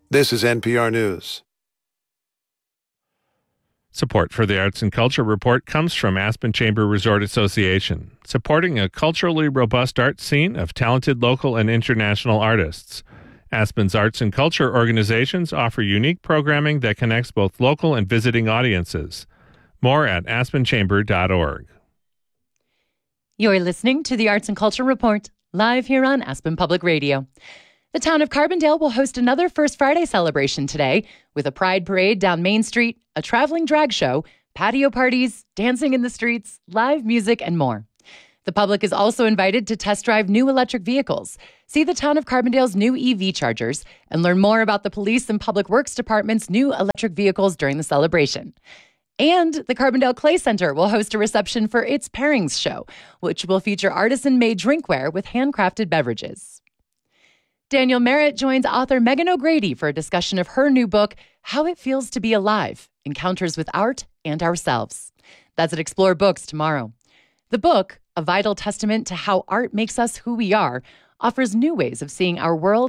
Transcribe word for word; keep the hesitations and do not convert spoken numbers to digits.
This is N P R News. Support for the Arts and Culture Report comes from Aspen Chamber Resort Association, supporting a culturally robust art scene of talented local and international artists. Aspen's arts and culture organizations offer unique programming that connects both local and visiting audiences. More at aspen chamber dot org. You're listening to the Arts and Culture Report, live here on Aspen Public Radio. The town of Carbondale will host another First Friday celebration today with a pride parade down Main Street, a traveling drag show, patio parties, dancing in the streets, live music, and more. The public is also invited to test drive new electric vehicles, see the town of Carbondale's new E V chargers, and learn more about the police and public works department's new electric vehicles during the celebration. And the Carbondale Clay Center will host a reception for its Pairings Show, which will feature artisan-made drinkware with handcrafted beverages. Daniel Merritt joins author Megan O'Grady for a discussion of her new book, How It Feels to Be Alive, Encounters with Art and Ourselves. That's at Explore Books tomorrow. The book, a vital testament to how art makes us who we are, offers new ways of seeing our world